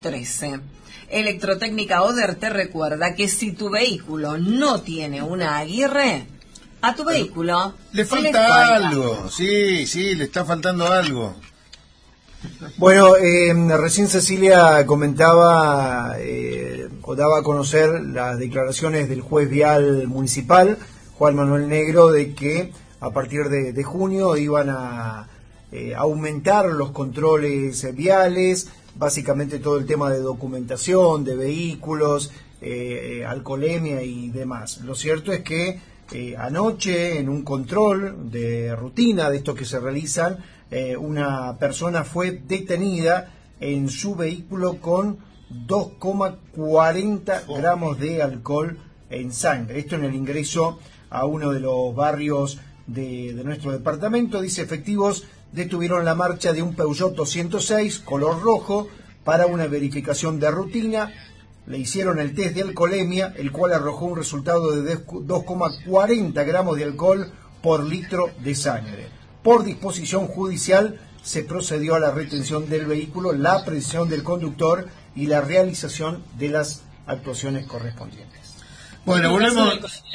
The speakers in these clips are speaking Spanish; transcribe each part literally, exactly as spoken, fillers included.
trece. Electrotécnica Oder te recuerda que si tu vehículo no tiene una Aguirre, a tu vehículo le falta algo. Sí, sí, le está faltando algo. Bueno, eh, recién Cecilia comentaba eh, o daba a conocer las declaraciones del juez vial municipal, Juan Manuel Negro, de que a partir de, de junio iban a eh, aumentar los controles viales, básicamente todo el tema de documentación, de vehículos, eh, alcoholemia y demás. Lo cierto es que eh, anoche, en un control de rutina de estos que se realizan, eh, una persona fue detenida en su vehículo con dos coma cuarenta gramos de alcohol en sangre. Esto en el ingreso a uno de los barrios de, de nuestro departamento. Dice, efectivos detuvieron la marcha de un Peugeot doscientos seis color rojo para una verificación de rutina. Le hicieron el test de alcoholemia, el cual arrojó un resultado de dos coma cuarenta gramos de alcohol por litro de sangre. Por disposición judicial se procedió a la retención del vehículo, la aprehensión del conductor y la realización de las actuaciones correspondientes. Bueno, volvemos.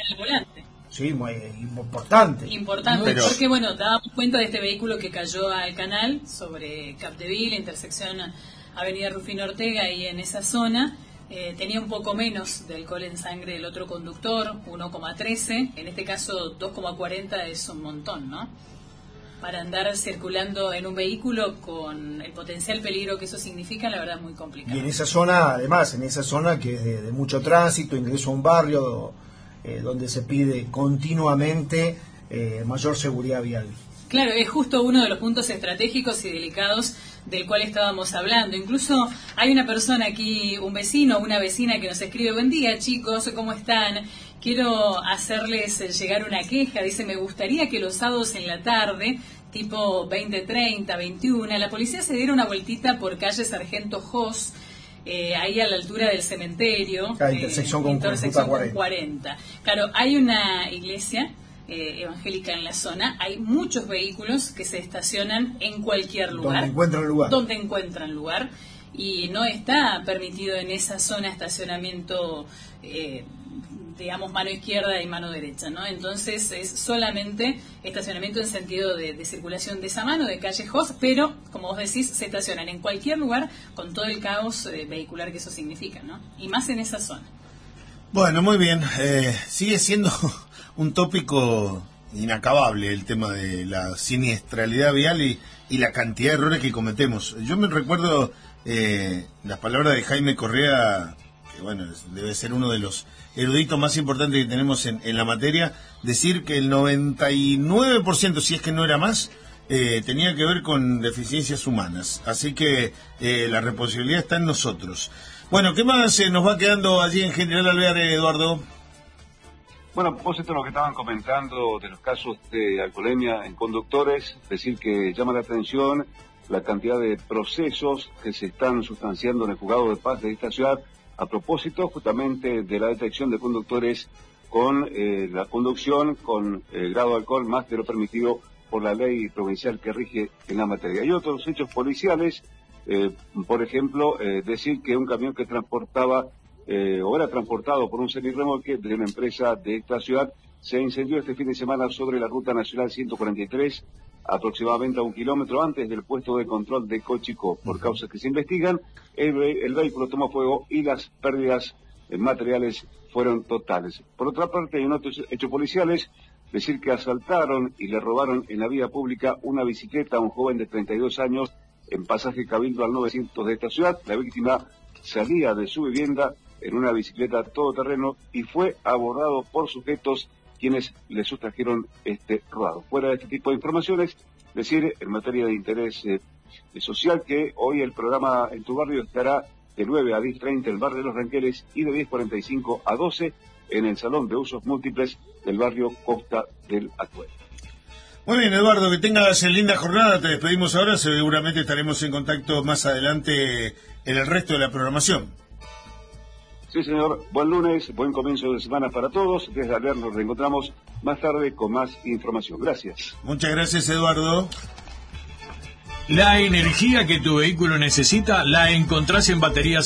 Sí, muy importante. Importante, Pero... porque bueno, dábamos cuenta de este vehículo que cayó al canal sobre Capdeville, intersección Avenida Rufino Ortega, y en esa zona eh, tenía un poco menos de alcohol en sangre del otro conductor, uno coma trece, en este caso dos coma cuarenta es un montón, ¿no? Para andar circulando en un vehículo con el potencial peligro que eso significa, la verdad es muy complicado. Y en esa zona, además, en esa zona que es de, de mucho tránsito, ingreso a un barrio eh, donde se pide continuamente eh, mayor seguridad vial. Claro, es justo uno de los puntos estratégicos y delicados del cual estábamos hablando. Incluso hay una persona aquí, un vecino, una vecina que nos escribe: buen día chicos, ¿cómo están? Quiero hacerles llegar una queja. Dice, me gustaría que los sábados en la tarde, tipo veinte treinta, veintiuno, la policía se diera una vueltita por calle Sargento Jos, eh, ahí a la altura del cementerio. La intersección, eh, con, intersección con con cuarenta. Claro, hay una iglesia eh, evangélica en la zona, hay muchos vehículos que se estacionan en cualquier lugar. Donde encuentran lugar. Donde encuentran lugar. Y no está permitido en esa zona estacionamiento, eh, digamos, mano izquierda y mano derecha, ¿no? Entonces es solamente estacionamiento en sentido de, de circulación de esa mano, de calle Jos, pero, como vos decís, se estacionan en cualquier lugar con todo el caos eh, vehicular que eso significa, ¿no? Y más en esa zona. Bueno, muy bien. Eh, sigue siendo un tópico inacabable el tema de la siniestralidad vial y, y la cantidad de errores que cometemos. Yo me recuerdo eh, las palabras de Jaime Correa, que bueno, debe ser uno de los eruditos más importantes que tenemos en, en la materia, decir que el noventa y nueve por ciento, si es que no era más, eh, tenía que ver con deficiencias humanas. Así que eh, la responsabilidad está en nosotros. Bueno, ¿qué más eh, nos va quedando allí en General Alvear, Eduardo? Bueno, a propósito de lo que estaban comentando de los casos de alcoholemia en conductores, decir que llama la atención la cantidad de procesos que se están sustanciando en el juzgado de paz de esta ciudad a propósito justamente de la detección de conductores con eh, la conducción con eh, grado de alcohol más de lo permitido por la ley provincial que rige en la materia. Hay otros hechos policiales, eh, por ejemplo, eh, decir que un camión que transportaba eh, o era transportado por un semirremolque de una empresa de esta ciudad se incendió este fin de semana sobre la ruta nacional ciento cuarenta y tres, aproximadamente a un kilómetro antes del puesto de control de Cochico. Por causas que se investigan, el, el vehículo tomó fuego y las pérdidas eh, materiales fueron totales. Por otra parte, en otros hechos policiales, decir que asaltaron y le robaron en la vía pública una bicicleta a un joven de treinta y dos años en pasaje Cabildo al novecientos de esta ciudad. La víctima salía de su vivienda en una bicicleta todoterreno y fue abordado por sujetos quienes le sustrajeron este robo. Fuera de este tipo de informaciones, decir en materia de interés eh, social que hoy el programa En tu Barrio estará de nueve a diez treinta en el barrio de Los Ranqueles y de diez cuarenta y cinco a doce en el Salón de Usos Múltiples del barrio Costa del Atuel. Muy bien, Eduardo, que tengas linda jornada, te despedimos ahora, seguramente estaremos en contacto más adelante en el resto de la programación. Sí, señor. Buen lunes, buen comienzo de semana para todos. Desde Alvear nos reencontramos más tarde con más información. Gracias. Muchas gracias, Eduardo. La energía que tu vehículo necesita la encontrás en Baterías